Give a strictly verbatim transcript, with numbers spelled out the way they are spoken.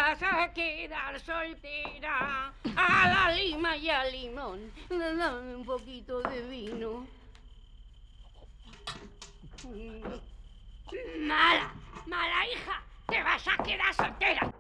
vas a quedar soltera. A la lima y al limón, dame un poquito de vino. Mala, mala hija, te vas a quedar soltera.